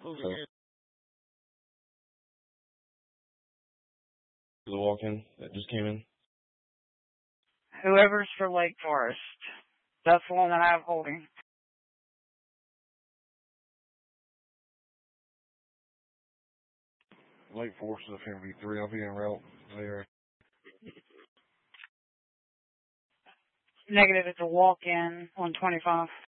Okay. The walk-in that just came in. Whoever's for Lake Forest. That's the one that I have holding. Lake Forest is up here in V3. I'll be en route there. Negative, it's a walk-in on 25.